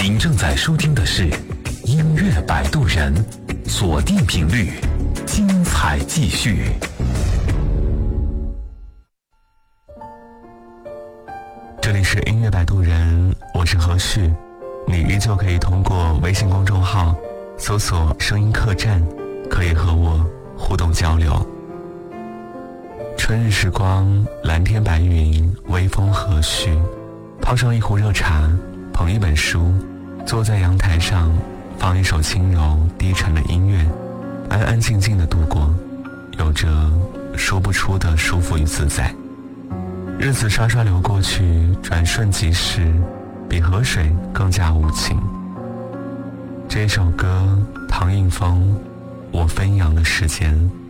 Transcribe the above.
您正在收听的是音乐摆渡人，锁定频率，精彩继续。 这里是音乐摆渡人，我是何旭，你依旧可以通过微信公众号搜索声音客栈，可以和我互动交流。春日时光，蓝天白云，微风和煦，泡上一壶热茶，捧一本书，坐在阳台上，放一首轻柔低沉的音乐，安安静静的度过，有着说不出的舒服与自在。日子刷刷流过去，转瞬即逝，比河水更加无情。这首歌，唐映枫，我飞扬的时间。